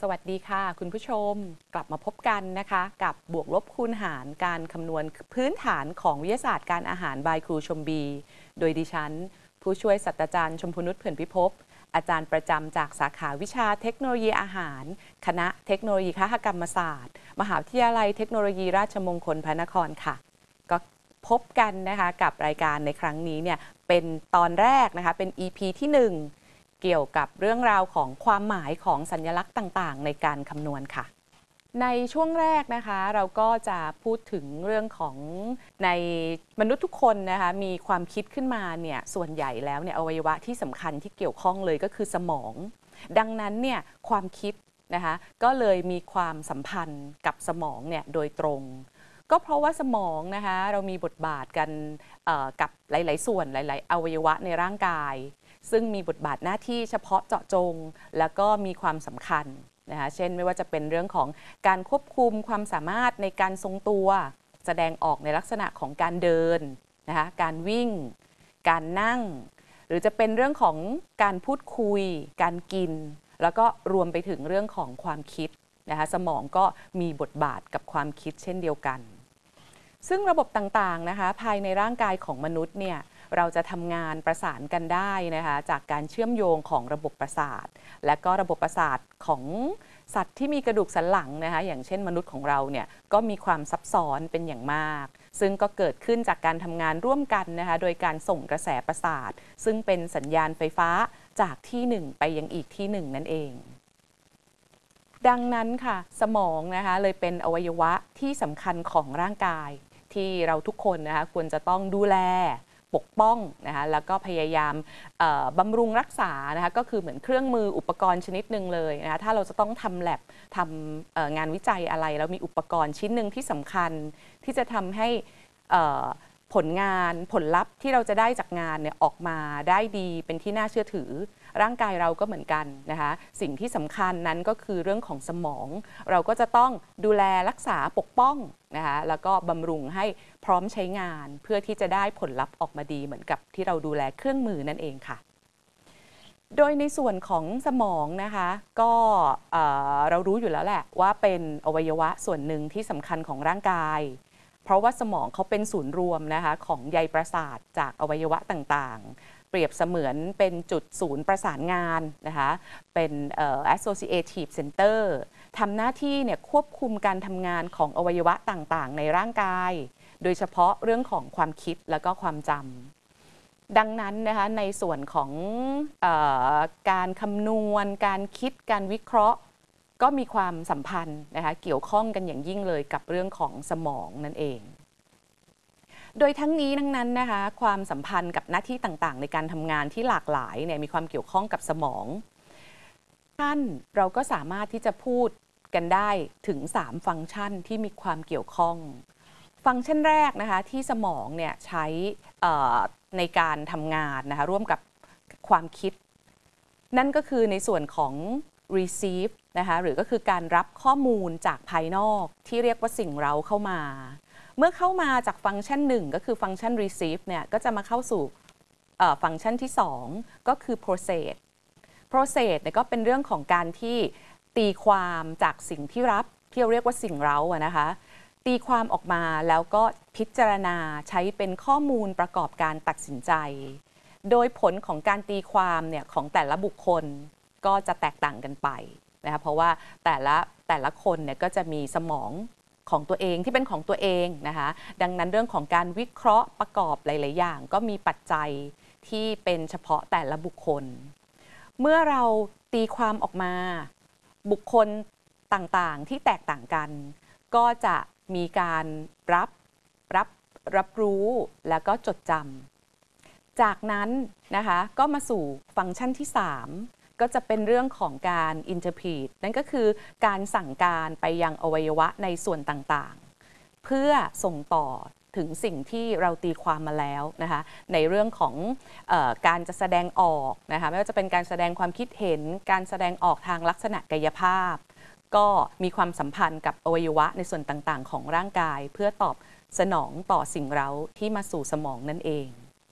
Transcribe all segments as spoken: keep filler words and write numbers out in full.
สวัสดีค่ะคุณผู้ชมกลับมาพบกันนะคะกับบวกลบคูณหารการคำนวณพื้นฐานของวิทยาศาสตร์การอาหารบายครูชมบีโดยดิฉันผู้ช่วยศาสตราจารย์ชมพูนุชเผื่อนพิภพอาจารย์ประจำจากสาขาวิชาเทคโนโลยีอาหารคณะเทคโนโลยีคหกรรมศาสตร์มหาวิทยาลัยเทคโนโลยีราชมงคลพระนครค่ะก็พบกันนะคะกับรายการในครั้งนี้เนี่ยเป็นตอนแรกนะคะเป็น อี พี ที่หนึ่งเกี่ยวกับเรื่องราวของความหมายของสัญลักษณ์ต่างๆในการคำนวณค่ะในช่วงแรกนะคะเราก็จะพูดถึงเรื่องของในมนุษย์ทุกคนนะคะมีความคิดขึ้นมาเนี่ยส่วนใหญ่แล้วเนี่ยอวัยวะที่สำคัญที่เกี่ยวข้องเลยก็คือสมองดังนั้นเนี่ยความคิดนะคะก็เลยมีความสัมพันธ์กับสมองเนี่ยโดยตรงก็เพราะว่าสมองนะคะเรามีบทบาทกันกับหลายๆส่วนหลายๆอวัยวะในร่างกายซึ่งมีบทบาทหน้าที่เฉพาะเจาะจงแล้วก็มีความสำคัญนะคะเช่นไม่ว่าจะเป็นเรื่องของการควบคุมความสามารถในการทรงตัวแสดงออกในลักษณะของการเดินนะคะการวิ่งการนั่งหรือจะเป็นเรื่องของการพูดคุยการกินแล้วก็รวมไปถึงเรื่องของความคิดนะคะสมองก็มีบทบาทกับความคิดเช่นเดียวกันซึ่งระบบต่างๆนะคะภายในร่างกายของมนุษย์เนี่ยเราจะทำงานประสานกันได้นะคะจากการเชื่อมโยงของระบบประสาทและก็ระบบประสาทของสัตว์ที่มีกระดูกสันหลังนะคะอย่างเช่นมนุษย์ของเราเนี่ยก็มีความซับซ้อนเป็นอย่างมากซึ่งก็เกิดขึ้นจากการทำงานร่วมกันนะคะโดยการส่งกระแสประสาทซึ่งเป็นสัญญาณไฟฟ้าจากที่หนึ่งไปยังอีกที่หนึ่งนั่นเองดังนั้นค่ะสมองนะคะเลยเป็นอวัยวะที่สำคัญของร่างกายที่เราทุกคนนะคะควรจะต้องดูแลปกป้องนะคะแล้วก็พยายามบำรุงรักษานะคะก็คือเหมือนเครื่องมืออุปกรณ์ชนิดหนึ่งเลยนะคะถ้าเราจะต้องทำแลบทำงานวิจัยอะไรแล้วมีอุปกรณ์ชิ้นหนึ่งที่สำคัญที่จะทำให้ผลงานผลลัพธ์ที่เราจะได้จากงานเนี่ยออกมาได้ดีเป็นที่น่าเชื่อถือร่างกายเราก็เหมือนกันนะคะสิ่งที่สำคัญนั้นก็คือเรื่องของสมองเราก็จะต้องดูแลรักษาปกป้องนะคะแล้วก็บำรุงให้พร้อมใช้งานเพื่อที่จะได้ผลลัพธ์ออกมาดีเหมือนกับที่เราดูแลเครื่องมือนั่นเองค่ะโดยในส่วนของสมองนะคะก็เรารู้อยู่แล้วแหละว่าเป็นอวัยวะส่วนหนึ่งที่สำคัญของร่างกายเพราะว่าสมองเขาเป็นศูนย์รวมนะคะของใยประสาทจากอวัยวะต่างๆเปรียบเสมือนเป็นจุดศูนย์ประสานงานนะคะเป็น associative center ทำหน้าที่เนี่ยควบคุมการทำงานของอวัยวะต่างๆในร่างกายโดยเฉพาะเรื่องของความคิดและก็ความจำดังนั้นนะคะในส่วนของเอ่อการคำนวณการคิดการวิเคราะห์ก็มีความสัมพันธ์นะคะเกี่ยวข้องกันอย่างยิ่งเลยกับเรื่องของสมองนั่นเองโดยทั้งนี้ทั้งนั้นนะคะความสัมพันธ์กับหน้าที่ต่างๆในการทำงานที่หลากหลายเนี่ยมีความเกี่ยวข้องกับสมองท่านเราก็สามารถที่จะพูดกันได้ถึงสามฟังก์ชันที่มีความเกี่ยวข้องฟังก์ชันแรกนะคะที่สมองเนี่ยใช้ในการทำงานนะคะร่วมกับความคิดนั่นก็คือในส่วนของ receive นะคะหรือก็คือการรับข้อมูลจากภายนอกที่เรียกว่าสิ่งเร้าเข้ามาเมื่อเข้ามาจากฟังก์ชันหนึ่งก็คือฟังก์ชัน receive เนี่ยก็จะมาเข้าสู่ฟังก์ชันที่สองก็คือ process process เนี่ยก็เป็นเรื่องของการที่ตีความจากสิ่งที่รับที่เราเรียกว่าสิ่งเร้าอะนะคะตีความออกมาแล้วก็พิจารณาใช้เป็นข้อมูลประกอบการตัดสินใจโดยผลของการตีความเนี่ยของแต่ละบุคคลก็จะแตกต่างกันไปนะคะเพราะว่าแต่ละแต่ละคนเนี่ยก็จะมีสมองของตัวเองที่เป็นของตัวเองนะคะดังนั้นเรื่องของการวิเคราะห์ประกอบหลายๆอย่างก็มีปัจจัยที่เป็นเฉพาะแต่ละบุคคลเมื่อเราตีความออกมาบุคคลต่างๆที่แตกต่างกันก็จะมีการรับรับรับรู้แล้วก็จดจำจากนั้นนะคะก็มาสู่ฟังก์ชันที่สามก็จะเป็นเรื่องของการ interpret นั่นก็คือการสั่งการไปยังอวัยวะในส่วนต่างๆเพื่อส่งต่อถึงสิ่งที่เราตีความมาแล้วนะคะในเรื่องของเอ่อการจะแสดงออกนะคะไม่ว่าจะเป็นการแสดงความคิดเห็นการแสดงออกทางลักษณะกายภาพก็มีความสัมพันธ์กับอวัยวะในส่วนต่างๆของร่างกายเพื่อตอบสนองต่อสิ่งเร้าที่มาสู่สมองนั่นเอง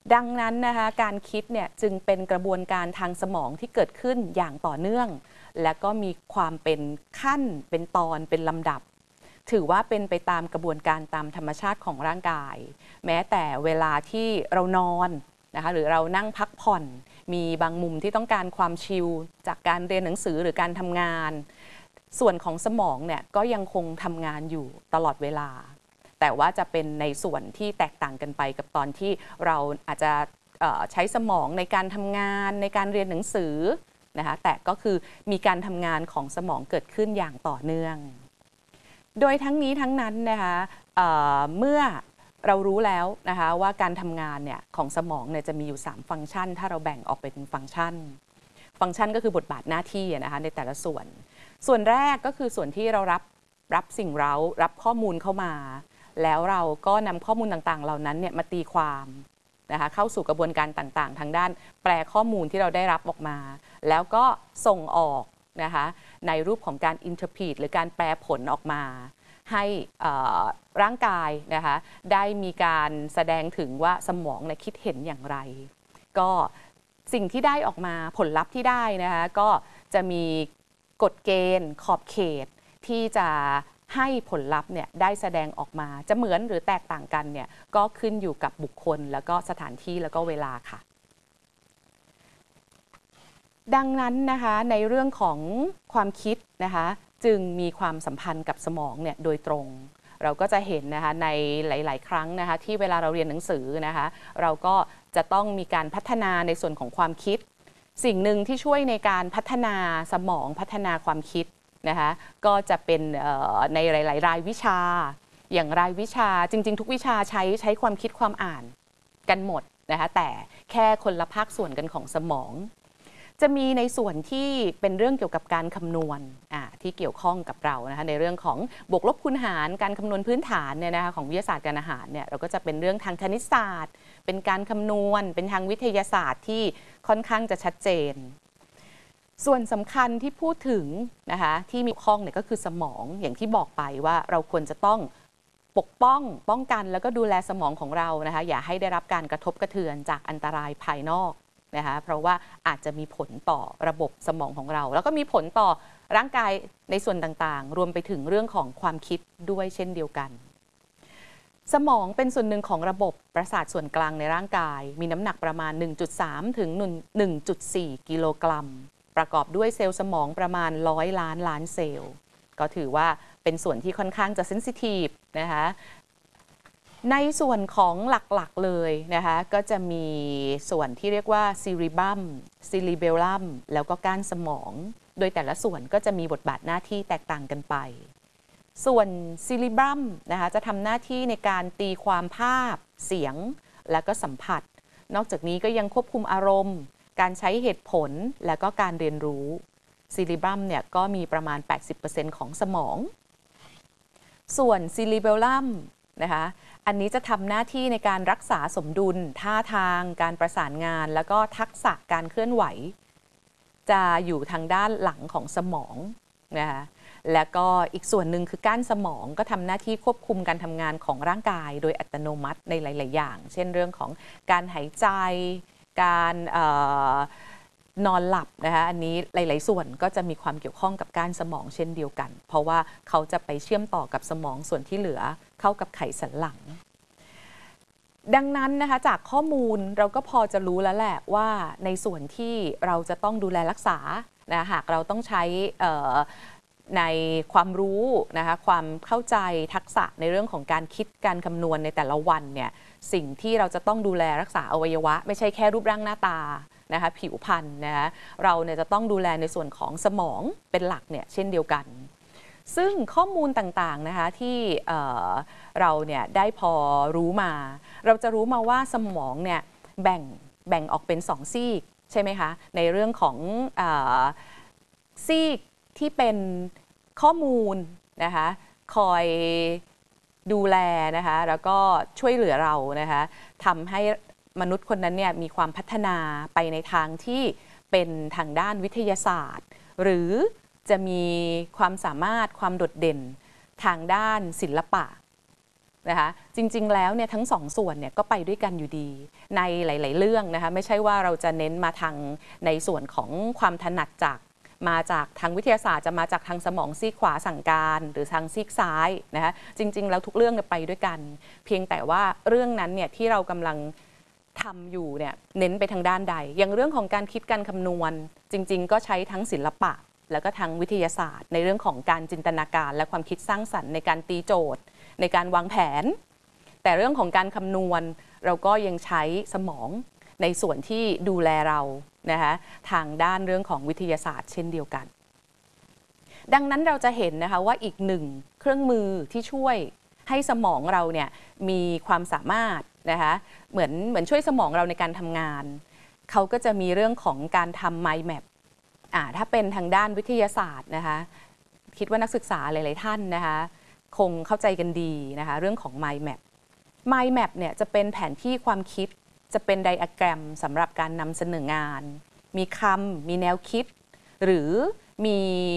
ดังนั้นนะคะการคิดเนี่ยจึงเป็นกระบวนการทางสมองที่เกิดขึ้นอย่างต่อเนื่องและก็มีความเป็นขั้นเป็นตอนเป็นลำดับถือว่าเป็นไปตามกระบวนการตามธรรมชาติของร่างกายแม้แต่เวลาที่เรานอนนะคะหรือเรานั่งพักผ่อนมีบางมุมที่ต้องการความชิลจากการเรียนหนังสือหรือการทำงานส่วนของสมองเนี่ยก็ยังคงทำงานอยู่ตลอดเวลาแต่ว่าจะเป็นในส่วนที่แตกต่างกันไปกับตอนที่เราอาจจะใช้สมองในการทำงานในการเรียนหนังสือนะคะแต่ก็คือมีการทำงานของสมองเกิดขึ้นอย่างต่อเนื่องโดยทั้งนี้ทั้งนั้นนะคะเอ่อเมื่อเรารู้แล้วนะคะว่าการทำงานเนี่ยของสมองเนี่ยจะมีอยู่สามฟังก์ชันถ้าเราแบ่งออกเป็นฟังก์ชันฟังก์ชันก็คือบทบาทหน้าที่นะคะในแต่ละส่วนส่วนแรกก็คือส่วนที่เรารับรับสิ่งเร้ารับข้อมูลเข้ามาแล้วเราก็นำข้อมูลต่างๆเหล่านั้นเนี่ยมาตีความนะคะเข้าสู่กระบวนการต่างๆทางด้านแปลข้อมูลที่เราได้รับออกมาแล้วก็ส่งออกนะคะในรูปของการ interpret หรือการแปลผลออกมาให้ร่างกายนะคะได้มีการแสดงถึงว่าสมองเนี่ยคิดเห็นอย่างไรก็สิ่งที่ได้ออกมาผลลัพธ์ที่ได้นะคะก็จะมีกฎเกณฑ์ขอบเขตที่จะให้ผลลัพธ์เนี่ยได้แสดงออกมาจะเหมือนหรือแตกต่างกันเนี่ยก็ขึ้นอยู่กับบุคคลแล้วก็สถานที่แล้วก็เวลาค่ะดังนั้นนะคะในเรื่องของความคิดนะคะจึงมีความสัมพันธ์กับสมองเนี่ยโดยตรงเราก็จะเห็นนะคะในหลายๆครั้งนะคะที่เวลาเราเรียนหนังสือนะคะเราก็จะต้องมีการพัฒนาในส่วนของความคิดสิ่งหนึ่งที่ช่วยในการพัฒนาสมองพัฒนาความคิดนะคะก็จะเป็นในหลายๆรายวิชาอย่างรายวิชาจริงๆทุกวิชาใช้ใช้ความคิดความอ่านกันหมดนะคะแต่แค่คนละภาคส่วนกันของสมองจะมีในส่วนที่เป็นเรื่องเกี่ยวกับการคำนวณที่เกี่ยวข้องกับเรานะคะในเรื่องของบวกลบคูณหารการคำนวณพื้นฐานเนี่ยนะคะของวิทยาศาสตร์การอาหารเนี่ยเราก็จะเป็นเรื่องทางคณิตศาสตร์เป็นการคำนวณเป็นทางวิทยาศาสตร์ที่ค่อนข้างจะชัดเจนส่วนสำคัญที่พูดถึงนะคะที่มีข้องเนี่ยก็คือสมองอย่างที่บอกไปว่าเราควรจะต้องปกป้องป้องกันแล้วก็ดูแลสมองของเรานะคะอย่าให้ได้รับการกระทบกระเทือนจากอันตรายภายนอกนะคะเพราะว่าอาจจะมีผลต่อระบบสมองของเราแล้วก็มีผลต่อร่างกายในส่วนต่างๆรวมไปถึงเรื่องของความคิดด้วยเช่นเดียวกันสมองเป็นส่วนหนึ่งของระบบประสาทส่วนกลางในร่างกายมีน้ำหนักประมาณ หนึ่งจุดสาม ถึง หนึ่งจุดสี่ กิโลกรัมประกอบด้วยเซลล์สมองประมาณร้อยล้านล้านเซลล์ก็ถือว่าเป็นส่วนที่ค่อนข้างจะเซนซิทีฟนะคะในส่วนของหลักๆเลยนะคะก็จะมีส่วนที่เรียกว่าซีริบัมซิลิเบลลัมแล้วก็ก้านสมองโดยแต่ละส่วนก็จะมีบทบาทหน้าที่แตกต่างกันไปส่วนซิลิบัมนะคะจะทำหน้าที่ในการตีความภาพเสียงและก็สัมผัสนอกจากนี้ก็ยังควบคุมอารมณ์การใช้เหตุผลและก็การเรียนรู้ซิลิบัมเนี่ยก็มีประมาณ แปดสิบเปอร์เซ็นต์ ของสมองส่วนซิลิเบลลัมนะคะอันนี้จะทำหน้าที่ในการรักษาสมดุลท่าทางการประสานงานแล้วก็ทักษะการเคลื่อนไหวจะอยู่ทางด้านหลังของสมองนะคะแล้วก็อีกส่วนหนึ่งคือก้านสมองก็ทำหน้าที่ควบคุมการทำงานของร่างกายโดยอัตโนมัติในหลายๆอย่างเช่นเรื่องของการหายใจการนอนหลับนะคะอันนี้หลายๆส่วนก็จะมีความเกี่ยวข้องกับก้านสมองเช่นเดียวกันเพราะว่าเขาจะไปเชื่อมต่อกับสมองส่วนที่เหลือเข้ากับไขสันหลังดังนั้นนะคะจากข้อมูลเราก็พอจะรู้แล้วแหละว่าในส่วนที่เราจะต้องดูแลรักษานะหากเราต้องใช้ในความรู้นะคะความเข้าใจทักษะในเรื่องของการคิดการคำนวณในแต่ละวันเนี่ยสิ่งที่เราจะต้องดูแลรักษาอวัยวะไม่ใช่แค่รูปร่างหน้าตานะคะผิวพรรณนะคะเราเนี่ยจะต้องดูแลในส่วนของสมองเป็นหลักเนี่ยเช่นเดียวกันซึ่งข้อมูลต่างๆนะคะที่เอ่อเราเนี่ยได้พอรู้มาเราจะรู้มาว่าสมองเนี่ยแบ่งแบ่งออกเป็นสองซีกใช่ไหมคะในเรื่องของเอ่อซีกที่เป็นข้อมูลนะคะคอยดูแลนะคะแล้วก็ช่วยเหลือเรานะคะทำให้มนุษย์คนนั้นเนี่ยมีความพัฒนาไปในทางที่เป็นทางด้านวิทยาศาสตร์หรือจะมีความสามารถความโดดเด่นทางด้านศิลปะนะคะจริงๆแล้วเนี่ยทั้งสองส่วนเนี่ยก็ไปด้วยกันอยู่ดีในหลายๆเรื่องนะคะไม่ใช่ว่าเราจะเน้นมาทางในส่วนของความถนัดจากมาจากทางวิทยาศาสตร์จะมาจากทางสมองซีกขวาสั่งการหรือทางซีกซ้ายนะคะจริงๆแล้วทุกเรื่องไปด้วยกันเพียงแต่ว่าเรื่องนั้นเนี่ยที่เรากำลังทำอยู่เนี่ยเน้นไปทางด้านใดอย่างเรื่องของการคิดการคำนวณจริงๆก็ใช้ทั้งศิลปะแล้วก็ทางวิทยาศาสตร์ในเรื่องของการจินตนาการและความคิดสร้างสรรค์ในการตีโจทย์ในการวางแผนแต่เรื่องของการคำนวณเราก็ยังใช้สมองในส่วนที่ดูแลเรานะคะทางด้านเรื่องของวิทยาศาสตร์เช่นเดียวกันดังนั้นเราจะเห็นนะคะว่าอีกหนึ่งเครื่องมือที่ช่วยให้สมองเราเนี่ยมีความสามารถนะคะเหมือนเหมือนช่วยสมองเราในการทำงานเขาก็จะมีเรื่องของการทำ mind map อ่าถ้าเป็นทางด้านวิทยาศาสตร์นะคะคิดว่านักศึกษาหลายๆท่านนะคะคงเข้าใจกันดีนะคะเรื่องของ mind map mind map เนี่ยจะเป็นแผนที่ความคิดจะเป็นไดอะแกรมสำหรับการนำเสนองานมีคำมีแนวคิดหรือมี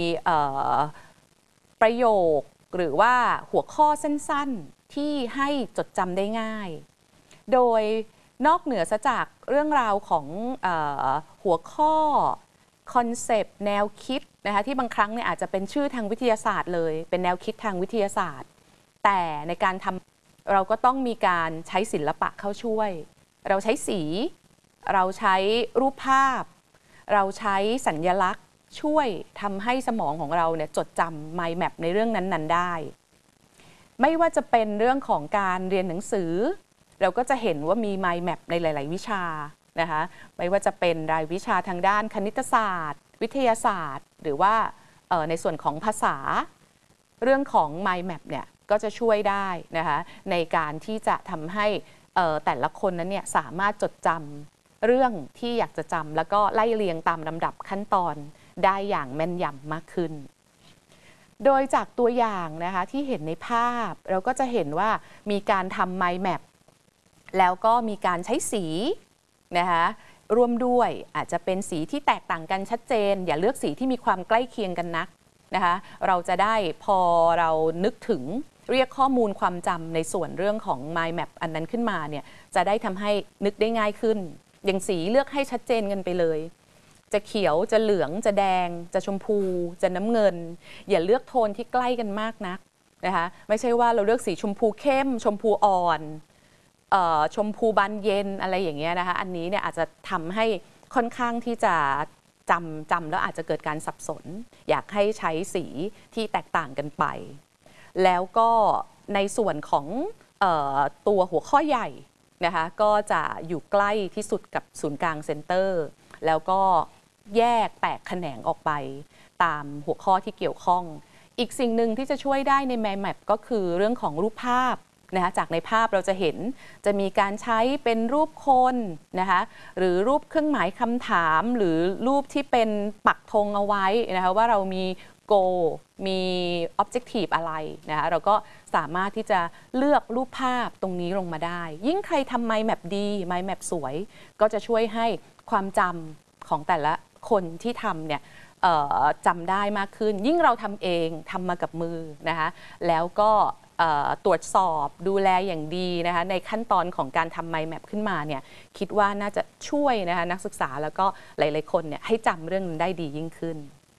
ประโยคหรือว่าหัวข้อสั้นๆที่ให้จดจำได้ง่ายโดยนอกเหนือจากเรื่องราวของเอ่อหัวข้อคอนเซปต์แนวคิดนะคะที่บางครั้งเนี่ยอาจจะเป็นชื่อทางวิทยาศาสตร์เลยเป็นแนวคิดทางวิทยาศาสตร์แต่ในการทำเราก็ต้องมีการใช้ศิลปะเข้าช่วยเราใช้สีเราใช้รูปภาพเราใช้สัญลักษณ์ช่วยทำให้สมองของเราเนี่ยจดจำ mind map ในเรื่องนั้นๆได้ไม่ว่าจะเป็นเรื่องของการเรียนหนังสือเราก็จะเห็นว่ามี mind map ในหลายๆวิชานะคะไม่ว่าจะเป็นรายวิชาทางด้านคณิตศาสตร์วิทยาศาสตร์หรือว่าในส่วนของภาษาเรื่องของ mind map เนี่ยก็จะช่วยได้นะคะในการที่จะทำให้แต่ละคนนั้นเนี่ยสามารถจดจำเรื่องที่อยากจะจำแล้วก็ไล่เรียงตามลำดับขั้นตอนได้อย่างแม่นยำมากขึ้นโดยจากตัวอย่างนะคะที่เห็นในภาพเราก็จะเห็นว่ามีการทำ mind map แล้วก็มีการใช้สีนะคะร่วมด้วยอาจจะเป็นสีที่แตกต่างกันชัดเจนอย่าเลือกสีที่มีความใกล้เคียงกันนักนะคะเราจะได้พอเรานึกถึงเรียกข้อมูลความจำในส่วนเรื่องของ mind map อันนั้นขึ้นมาเนี่ยจะได้ทำให้นึกได้ง่ายขึ้นอย่างสีเลือกให้ชัดเจนกันไปเลยจะเขียวจะเหลืองจะแดงจะชมพูจะน้ำเงินอย่าเลือกโทนที่ใกล้กันมากนักนะคะไม่ใช่ว่าเราเลือกสีชมพูเข้มชมพูอ่อนเอ่อชมพูบานเย็นอะไรอย่างเงี้ยนะคะอันนี้เนี่ยอาจจะทำให้ค่อนข้างที่จะจำจำแล้วอาจจะเกิดการสับสนอยากให้ใช้สีที่แตกต่างกันไปแล้วก็ในส่วนของเอ่อตัวหัวข้อใหญ่นะคะก็จะอยู่ใกล้ที่สุดกับศูนย์กลางเซ็นเตอร์แล้วก็แยกแตกแขนงออกไปตามหัวข้อที่เกี่ยวข้องอีกสิ่งหนึ่งที่จะช่วยได้ใน mind map ก็คือเรื่องของรูปภาพนะคะจากในภาพเราจะเห็นจะมีการใช้เป็นรูปคนนะคะหรือรูปเครื่องหมายคำถามหรือรูปที่เป็นปักธงเอาไว้นะคะว่าเรามี goal มี objective อะไรนะคะเราก็สามารถที่จะเลือกรูปภาพตรงนี้ลงมาได้ยิ่งใครทำ mind map ดี mind map สวยก็จะช่วยให้ความจำของแต่ละคนที่ทำเนี่ยจำได้มากขึ้นยิ่งเราทำเองทำมากับมือนะคะแล้วก็ตรวจสอบดูแลอย่างดีนะคะในขั้นตอนของการทำ mind map ขึ้นมาเนี่ยคิดว่าน่าจะช่วยนะคะนักศึกษาแล้วก็หลายๆคนเนี่ยให้จำเรื่องนั้นได้ดียิ่งขึ้น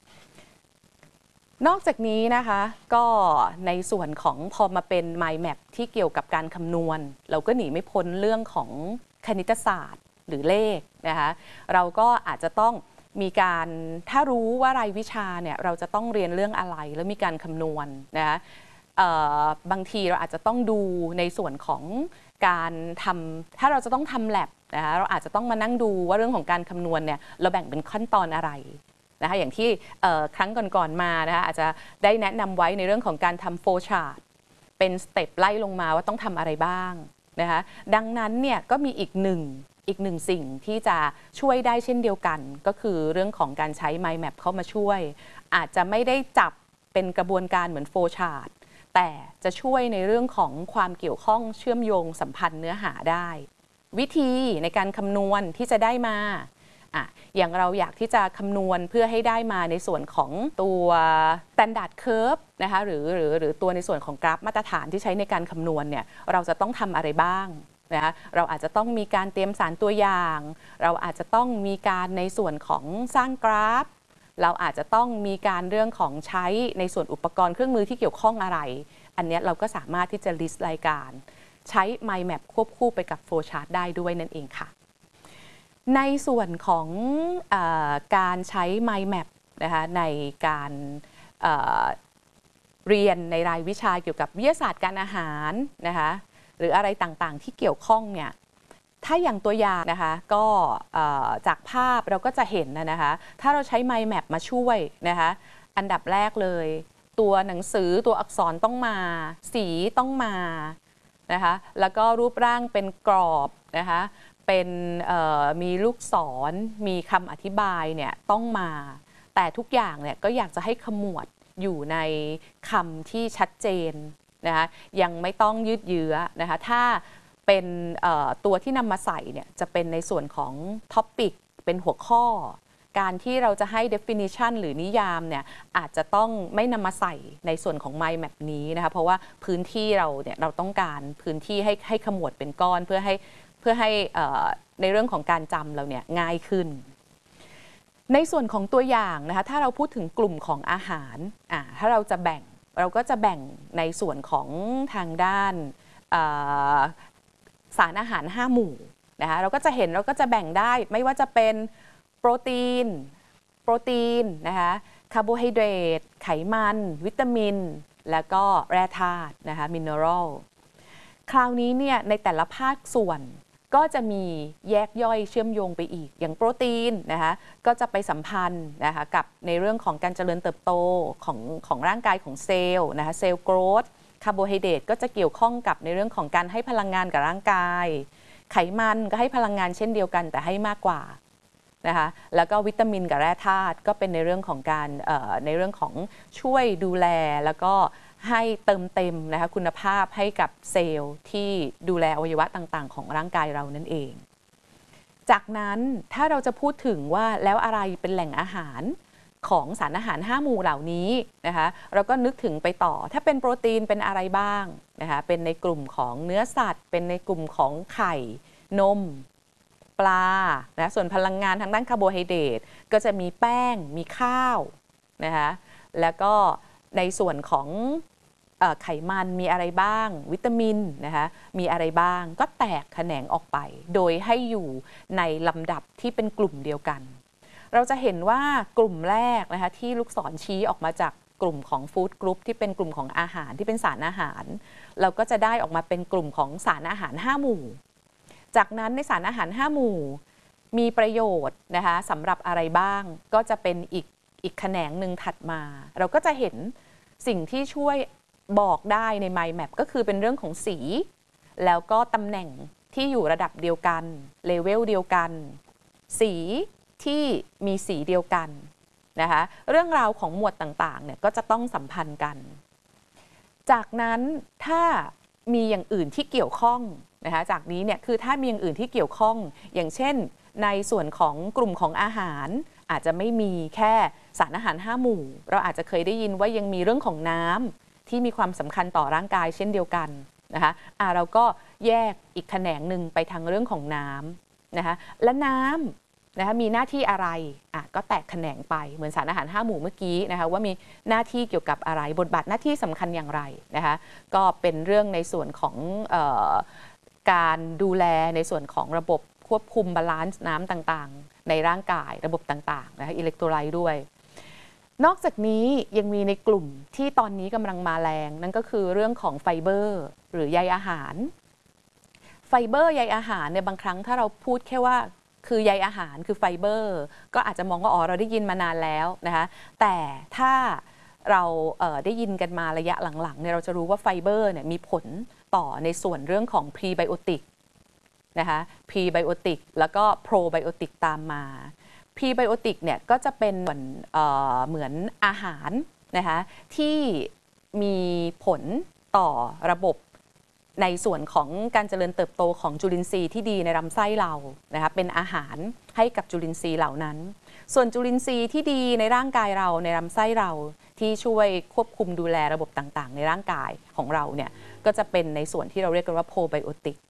นอกจากนี้นะคะก็ในส่วนของพอมาเป็น mind map ที่เกี่ยวกับการคำนวณเราก็หนีไม่พ้นเรื่องของคณิตศาสตร์หรือเลขนะคะเราก็อาจจะต้องมีการถ้ารู้ว่ารายวิชาเนี่ยเราจะต้องเรียนเรื่องอะไรแล้วมีการคำนวณนะคะบางทีเราอาจจะต้องดูในส่วนของการทำถ้าเราจะต้องทำ lab นะคะเราอาจจะต้องมานั่งดูว่าเรื่องของการคำนวณเนี่ยเราแบ่งเป็นขั้นตอนอะไรนะคะอย่างที่ครั้งก่อนๆมานะคะอาจจะได้แนะนำไว้ในเรื่องของการทำ flow chart เป็นสเต็ปไล่ลงมาว่าต้องทำอะไรบ้างนะคะดังนั้นเนี่ยก็มีอีกหนึ่งอีกหนึ่งสิ่งที่จะช่วยได้เช่นเดียวกันก็คือเรื่องของการใช้ mind map เข้ามาช่วยอาจจะไม่ได้จับเป็นกระบวนการเหมือน flow chart แต่จะช่วยในเรื่องของความเกี่ยวข้องเชื่อมโยงสัมพันธ์เนื้อหาได้วิธีในการคำนวณที่จะได้มาอ่ะอย่างเราอยากที่จะคำนวณเพื่อให้ได้มาในส่วนของตัว standard curve นะคะหรือหรือหรือตัวในส่วนของกราฟมาตรฐานที่ใช้ในการคำนวณเนี่ยเราจะต้องทำอะไรบ้างนะคะเราอาจจะต้องมีการเตรียมสารตัวอย่าง เราอาจจะต้องมีการในส่วนของสร้างกราฟเราอาจจะต้องมีการเรื่องของใช้ในส่วนอุปกรณ์เครื่องมือที่เกี่ยวข้องอะไรอันนี้เราก็สามารถที่จะ list รายการใช้ mind map ควบคู่ไปกับ flow chart ได้ด้วยนั่นเองค่ะในส่วนของเออการใช้ mind map นะคะในการเเรียนในรายวิชาเกี่ยวกับวิทยาศาสตร์การอาหารนะคะหรืออะไรต่างๆที่เกี่ยวข้องเนี่ยถ้าอย่างตัวอย่างนะคะก็จากภาพเราก็จะเห็นนะคะถ้าเราใช้ mind map มาช่วยนะคะอันดับแรกเลยตัวหนังสือตัวอักษรต้องมาสีต้องมานะคะแล้วก็รูปร่างเป็นกรอบนะคะเป็นมีลูกศรมีคำอธิบายเนี่ยต้องมาแต่ทุกอย่างเนี่ยก็อยากจะให้ขมวดอยู่ในคำที่ชัดเจนนะคะยังไม่ต้องยืดเยื้อนะคะถ้าเป็นตัวที่นำมาใส่เนี่ยจะเป็นในส่วนของ topic เป็นหัวข้อการที่เราจะให้ definition หรือนิยามเนี่ยอาจจะต้องไม่นำมาใส่ในส่วนของ mind map นี้นะคะเพราะว่าพื้นที่เราเนี่ยเราต้องการพื้นที่ให้ให้ขมวดเป็นก้อนเพื่อให้เพื่อให้ในเรื่องของการจำเราเนี่ยง่ายขึ้นในส่วนของตัวอย่างนะคะถ้าเราพูดถึงกลุ่มของอาหารอ่าถ้าเราจะแบ่งเราก็จะแบ่งในส่วนของทางด้านสารอาหารห้าหมู่นะคะเราก็จะเห็นเราก็จะแบ่งได้ไม่ว่าจะเป็นโปรตีนโปรตีนนะคะคาร์โบไฮเดรตไขมันวิตามินแล้วก็แร่ธาตุนะคะมินเนอรัลคราวนี้เนี่ยในแต่ละภาคส่วนก็จะมีแยกย่อยเชื่อมโยงไปอีกอย่างโปรตีนนะคะก็จะไปสัมพันธ์นะคะกับในเรื่องของการเจริญเติบโตของของร่างกายของเซลล์นะคะเซลล์โกรทคาร์โบไฮเดรตก็จะเกี่ยวข้องกับในเรื่องของการให้พลังงานกับร่างกายไขมันก็ให้พลังงานเช่นเดียวกันแต่ให้มากกว่านะคะแล้วก็วิตามินกับแร่ธาตุก็เป็นในเรื่องของการในเรื่องของช่วยดูแลแล้วก็ให้เติมเต็มนะคะคุณภาพให้กับเซลล์ที่ดูแลอวัยวะต่างๆของร่างกายเรานั่นเองจากนั้นถ้าเราจะพูดถึงว่าแล้วอะไรเป็นแหล่งอาหารของสารอาหารห้าหมู่เหล่านี้นะคะเราก็นึกถึงไปต่อถ้าเป็นโปรตีนเป็นอะไรบ้างนะคะเป็นในกลุ่มของเนื้อสัตว์เป็นในกลุ่มของไข่นมปลานะส่วนพลังงานทางด้านคาร์โบไฮเดรตก็จะมีแป้งมีข้าวนะคะแล้วก็ในส่วนของไขมันมีอะไรบ้างวิตามินนะคะมีอะไรบ้างก็แตกแขนงออกไปโดยให้อยู่ในลำดับที่เป็นกลุ่มเดียวกันเราจะเห็นว่ากลุ่มแรกนะคะที่ลูกศรชี้ออกมาจากกลุ่มของฟู้ดกรุ๊ปที่เป็นกลุ่มของอาหารที่เป็นสารอาหารเราก็จะได้ออกมาเป็นกลุ่มของสารอาหารห้าหมู่จากนั้นในสารอาหารห้าหมู่มีประโยชน์นะคะสำหรับอะไรบ้างก็จะเป็นอีกอีกแขนงหนึ่งถัดมาเราก็จะเห็นสิ่งที่ช่วยบอกได้ใน mind map ก็คือเป็นเรื่องของสีแล้วก็ตำแหน่งที่อยู่ระดับเดียวกันเลเวลเดียวกันสีที่มีสีเดียวกันนะคะเรื่องราวของหมวดต่างๆเนี่ยก็จะต้องสัมพันธ์กันจากนั้นถ้ามีอย่างอื่นที่เกี่ยวข้องนะคะจากนี้เนี่ยคือถ้ามีอย่างอื่นที่เกี่ยวข้องอย่างเช่นในส่วนของกลุ่มของอาหารอาจจะไม่มีแค่สารอาหารห้าหมู่เราอาจจะเคยได้ยินว่ายังมีเรื่องของน้ำที่มีความสำคัญต่อร่างกายเช่นเดียวกันนะคะอ่าเราก็แยกอีกแขนงหนึ่งไปทางเรื่องของน้ำนะคะและน้ำนะคะมีหน้าที่อะไรอ่ะก็แตกแขนงไปเหมือนสารอาหารห้าหมู่เมื่อกี้นะคะว่ามีหน้าที่เกี่ยวกับอะไรบทบาทหน้าที่สำคัญอย่างไรนะคะก็เป็นเรื่องในส่วนของเอ่อการดูแลในส่วนของระบบควบคุมบาลานซ์น้ำต่างๆในร่างกายระบบต่างๆนะคะอิเล็กโทรไลต์ด้วยนอกจากนี้ยังมีในกลุ่มที่ตอนนี้กำลังมาแรงนั่นก็คือเรื่องของไฟเบอร์หรือใยอาหารไฟเบอร์ใยอาหารเนี่ยบางครั้งถ้าเราพูดแค่ว่าคือใยอาหารคือไฟเบอร์ก็อาจจะมองว่าอ๋อเราได้ยินมานานแล้วนะคะแต่ถ้าเราเอ่อได้ยินกันมาระยะหลังๆเนี่ยเราจะรู้ว่าไฟเบอร์เนี่ยมีผลต่อในส่วนเรื่องของพรีไบโอติกนะคะพรีไบโอติกแล้วก็โปรไบโอติกตามมาพรีไบโอติกเนี่ยก็จะเป็นเหมือนเอ่อเหมือนอาหารนะคะที่มีผลต่อระบบในส่วนของการเจริญเติบโตของจุลินทรีย์ที่ดีในลำไส้เรานะคะเป็นอาหารให้กับจุลินทรีย์เหล่านั้นส่วนจุลินทรีย์ที่ดีในร่างกายเราในลำไส้เราที่ช่วยควบคุมดูแลระบบต่างๆในร่างกายของเราเนี่ยก็จะเป็นในส่วนที่เราเรียกกันว่าโพไบโอติก